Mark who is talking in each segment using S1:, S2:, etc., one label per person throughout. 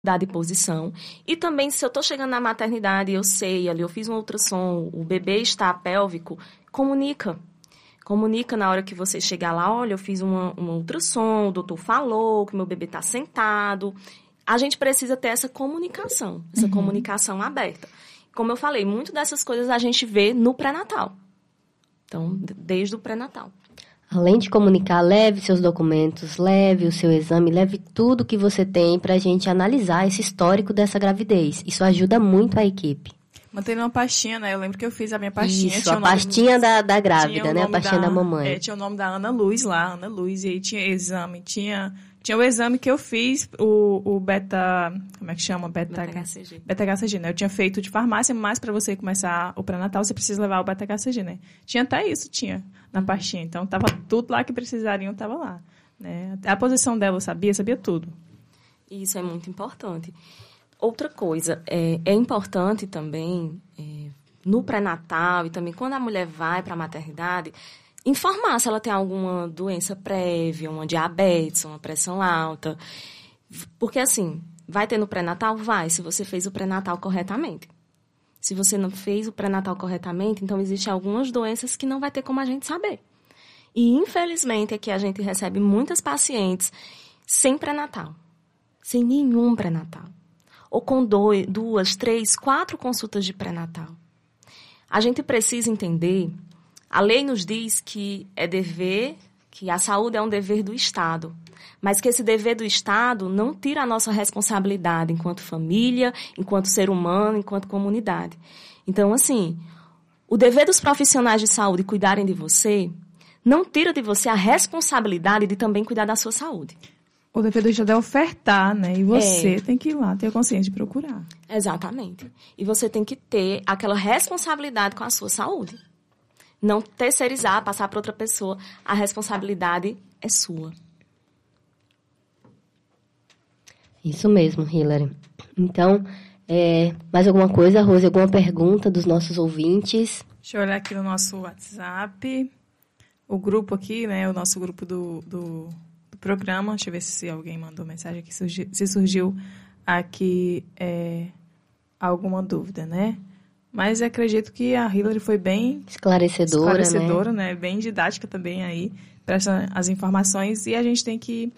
S1: de posição. E também, se eu estou chegando na maternidade, eu sei, ali eu fiz um ultrassom, o bebê está pélvico, comunica. Comunica na hora que você chegar lá, olha, eu fiz um ultrassom, o doutor falou que meu bebê está sentado. A gente precisa ter essa comunicação aberta. Como eu falei, muito dessas coisas a gente vê no pré-natal. Então, desde o pré-natal.
S2: Além de comunicar, leve seus documentos, leve o seu exame, leve tudo que você tem para a gente analisar esse histórico dessa gravidez. Isso ajuda muito a equipe.
S3: Mantendo uma pastinha, né? Eu lembro que eu fiz a minha pastinha.
S2: Isso, a pastinha da grávida, né? A pastinha da mamãe.
S3: Tinha o nome da Ana Luz lá, Ana Luz, e aí tinha exame, tinha o exame que eu fiz, o beta... Como é que chama?
S1: Beta-HCG.
S3: Beta-HCG, né? Eu tinha feito de farmácia, mas para você começar o pré-natal, você precisa levar o beta-HCG, né? Tinha até isso, na pastinha. Então, tava tudo lá que precisariam, tava lá. Né? A posição dela eu sabia tudo.
S1: Isso é muito importante. Outra coisa, é importante também, no pré-natal e também quando a mulher vai para a maternidade, informar se ela tem alguma doença prévia, uma diabetes, uma pressão alta. Porque, assim, vai ter no pré-natal? Vai, se você fez o pré-natal corretamente. Se você não fez o pré-natal corretamente, então existem algumas doenças que não vai ter como a gente saber. E, infelizmente, aqui a gente recebe muitas pacientes sem pré-natal, sem nenhum pré-natal. Ou com 2, 3, 4 consultas de pré-natal. A gente precisa entender... A lei nos diz que que a saúde é um dever do Estado, mas que esse dever do Estado não tira a nossa responsabilidade enquanto família, enquanto ser humano, enquanto comunidade. Então, assim, o dever dos profissionais de saúde cuidarem de você não tira de você a responsabilidade de também cuidar da sua saúde.
S3: O dever do Estado é ofertar, né? E você tem que ir lá ter a consciência de procurar.
S1: Exatamente. E você tem que ter aquela responsabilidade com a sua saúde. Não terceirizar, passar para outra pessoa. A responsabilidade é sua.
S2: Isso mesmo, Hilary. Então, mais alguma coisa, Rose? Alguma pergunta dos nossos ouvintes?
S3: Deixa eu olhar aqui no nosso WhatsApp. O grupo aqui, né? O nosso grupo do programa. Deixa eu ver se alguém mandou mensagem aqui. Se surgiu aqui alguma dúvida, né? Mas acredito que a Hilary foi bem esclarecedora, né? Bem didática também aí, para as informações. E a gente tem que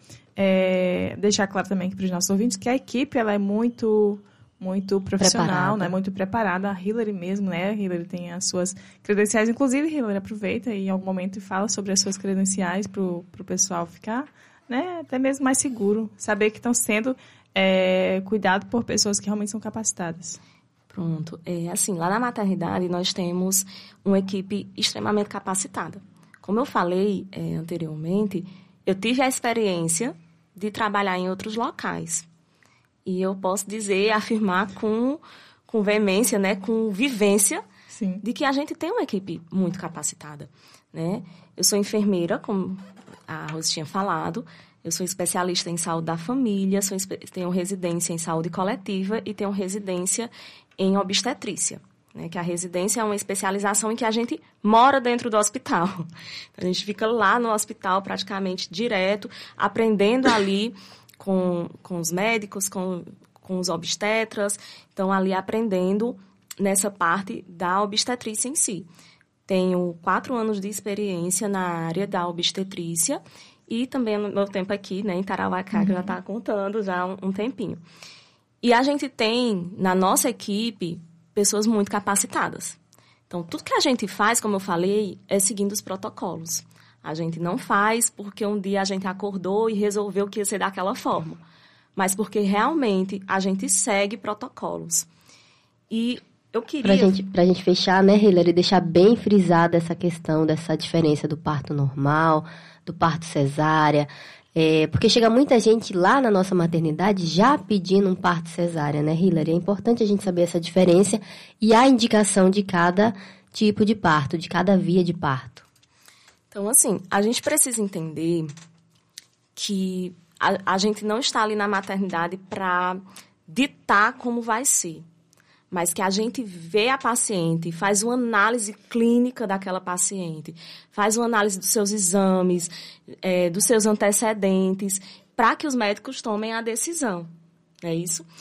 S3: deixar claro também para os nossos ouvintes que a equipe ela é muito profissional, né? Muito preparada. A Hilary mesmo, né? A Hilary tem as suas credenciais. Inclusive, Hilary, aproveita e em algum momento fala sobre as suas credenciais para o pessoal ficar, né? Até mesmo mais seguro. Saber que estão sendo cuidados por pessoas que realmente são capacitadas.
S1: Pronto. Assim, lá na maternidade nós temos uma equipe extremamente capacitada. Como eu falei anteriormente, eu tive a experiência de trabalhar em outros locais. E eu posso dizer, afirmar com veemência, né, com vivência,
S3: sim,
S1: de que a gente tem uma equipe muito capacitada, né? Eu sou enfermeira, como a Rose tinha falado. Eu sou especialista em saúde da família, tenho residência em saúde coletiva e tenho residência em obstetrícia, né? Que a residência é uma especialização em que a gente mora dentro do hospital. A gente fica lá no hospital praticamente direto, aprendendo ali com os médicos, com os obstetras, então ali aprendendo nessa parte da obstetrícia em si. Tenho 4 anos de experiência na área da obstetrícia e também no meu tempo aqui, né, em Tarauacá, que já está contando já um tempinho. E a gente tem, na nossa equipe, pessoas muito capacitadas. Então, tudo que a gente faz, como eu falei, é seguindo os protocolos. A gente não faz porque um dia a gente acordou e resolveu que ia ser daquela forma. Mas porque realmente a gente segue protocolos. E eu queria...
S2: Pra gente fechar, né, Hilary, deixar bem frisada essa questão dessa diferença do parto normal, do parto cesárea. Porque chega muita gente lá na nossa maternidade já pedindo um parto cesárea, né, Hilary? É importante a gente saber essa diferença e a indicação de cada tipo de parto, de cada via de parto.
S1: Então, assim, a gente precisa entender que a gente não está ali na maternidade para ditar como vai ser, mas que a gente vê a paciente, faz uma análise clínica daquela paciente, faz uma análise dos seus exames, dos seus antecedentes, para que os médicos tomem a decisão. É isso.